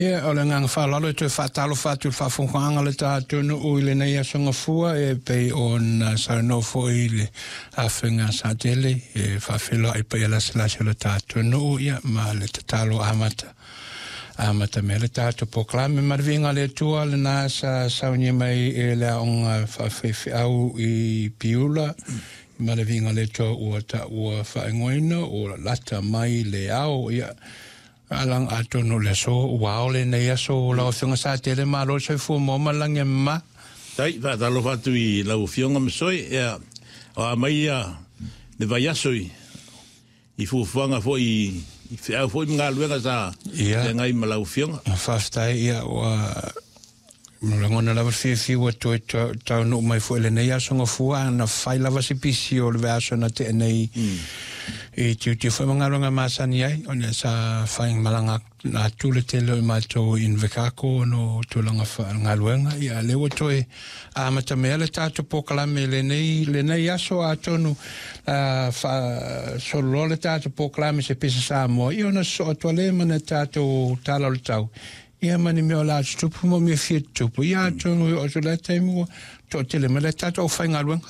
Ia, o le ngang whalalo e tui whatalo whatu whawhunganga le tātunu ui le nei asonga fua e pei o na saranofo i le awhinga sa tele e whawhilo ai pei alasilasi le tātunu ia ma le tatalo amata. Amata me le tātu poklame marvinga le tua le nasa saunye mai e le aonga whawhewhi au i piula ma le vinga le tua ua ta ua whaingoina o lata mai le au ia alang atonu le so wow le nei so la ofenga sa tele malo se fu mo malange ma tai va da lo fatu i la ofenga me soi e a mai le vai asoi i fu fanga foi i fa foi nga luega sa ngai ma la ofenga fasta ia wa ngona la fi wa to ta no mai foi le nei so nga fu ana fai la va si pisio le verso na te nei e tu foi manga masani ai ona sa fai malanga na tule te lo mato in vekako no tulanga nga luenga ia le woto e amata me le tato pokala me le nei aso atonu fa solo le tato pokala me se pesa sa mo io na so tole mana tato tala le tau ia mani me ola stupu mo me fit tupu ia atonu o le taimu to tele me le tato fai nga luenga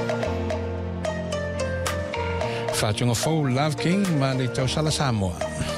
Fatunga Fou Love King ma le tau sala Samoa.